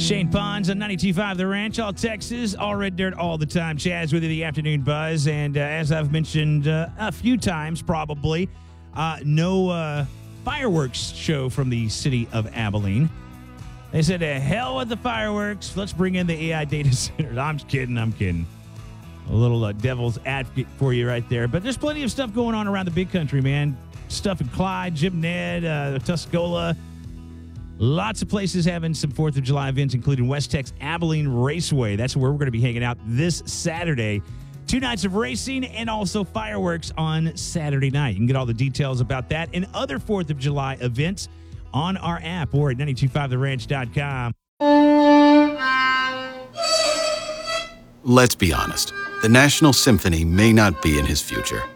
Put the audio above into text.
Shane Ponds on 92.5 The Ranch, all Texas, all Red Dirt, all the time. Chaz with you, the Afternoon Buzz. And as I've mentioned a few times, probably, no fireworks show from the city of Abilene. They said, to hell with the fireworks. Let's bring in the AI data centers. I'm kidding. A little devil's advocate for you right there. But there's plenty of stuff going on around the big country, man. Stuff in Clyde, Jim Ned, Tuscola. Lots of places having some 4th of July events, including West Tech's Abilene Raceway. That's where we're going to be hanging out this Saturday. 2 nights of racing and also fireworks on Saturday night. You can get all the details about that and other 4th of July events on our app or at 925theranch.com. Let's be honest. The National Symphony may not be in his future,